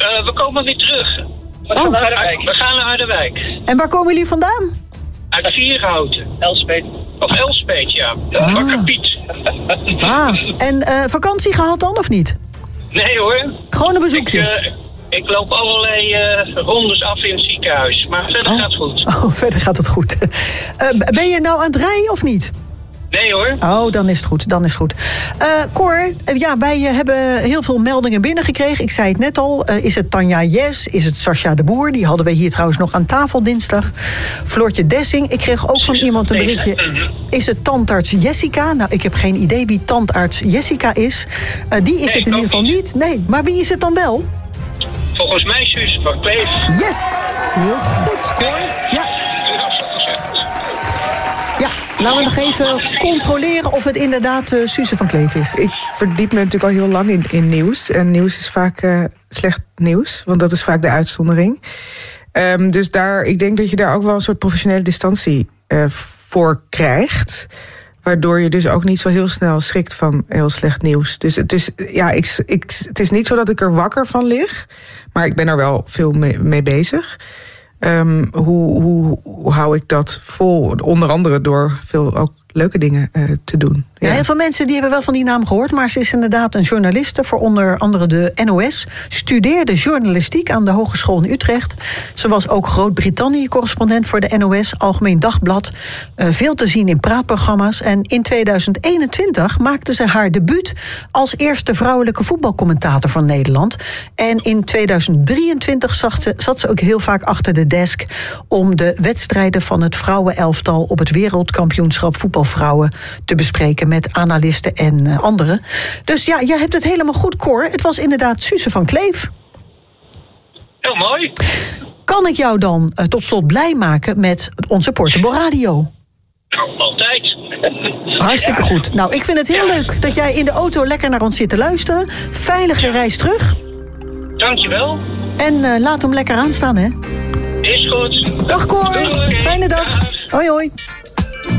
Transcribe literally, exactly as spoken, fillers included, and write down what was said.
Uh, we komen weer terug. We gaan, oh. naar Harderwijk. we gaan naar Harderwijk. En waar komen jullie vandaan? Uit Vierhouten. Elspet. Of Elspet, ja. Ah. Wakker Piet. Ah, en uh, vakantie gehad dan, of niet? Nee hoor. Gewoon een bezoekje? Ik, uh, ik loop allerlei uh, rondes af in het ziekenhuis. Maar verder oh. gaat het goed. Oh, verder gaat het goed. Uh, ben je nou aan het rijden of niet? Nee hoor. Oh, dan is het goed, dan is het goed. Uh, Cor, uh, ja, wij uh, hebben heel veel meldingen binnengekregen. Ik zei het net al, uh, is het Tanja Jes, is het Sascha de Boer? Die hadden we hier trouwens nog aan tafel dinsdag. Floortje Dessing, ik kreeg ook van iemand een berichtje. Is het tandarts Jessica? Nou, ik heb geen idee wie tandarts Jessica is. Uh, die is nee, het in ieder geval niet. niet. Nee, maar wie is het dan wel? Volgens mij Suus van Kleef. Yes, heel goed, Cor. Ja. Ja, laten we nog even controleren of het inderdaad uh, Suze van Kleef is. Ik verdiep me natuurlijk al heel lang in, in nieuws. En nieuws is vaak uh, slecht nieuws, want dat is vaak de uitzondering. Um, dus daar, ik denk dat je daar ook wel een soort professionele distantie uh, voor krijgt. Waardoor je dus ook niet zo heel snel schrikt van heel slecht nieuws. Dus het is, ja, ik, ik, het is niet zo dat ik er wakker van lig. Maar ik ben er wel veel mee, mee bezig. Um, hoe, hoe, hoe hou ik dat vol? Onder andere door veel ook leuke dingen uh, te doen. Ja. Ja, heel veel mensen die hebben wel van die naam gehoord, maar ze is inderdaad een journaliste voor onder andere de N O S. Studeerde journalistiek aan de Hogeschool in Utrecht. Ze was ook Groot-Brittannië-correspondent voor de N O S, Algemeen Dagblad. Uh, veel te zien in praatprogramma's. En in tweeduizend eenentwintig maakte ze haar debuut als eerste vrouwelijke voetbalcommentator van Nederland. En in tweeduizend drieëntwintig zat ze, zat ze ook heel vaak achter de desk om de wedstrijden van het vrouwenelftal op het wereldkampioenschap voetbalvrouwen te bespreken met analisten en uh, anderen. Dus ja, jij hebt het helemaal goed, Cor. Het was inderdaad Suze van Kleef. Heel mooi. Kan ik jou dan uh, tot slot blij maken met onze Portable Radio? Nou, altijd. Hartstikke ja. goed. Nou, ik vind het heel ja. leuk dat jij in de auto lekker naar ons zit te luisteren. Veilige ja. reis terug. Dankjewel. En uh, laat hem lekker aanstaan, hè? Is goed. Dag, Cor. Doei. Fijne dag. Dag. Hoi, hoi.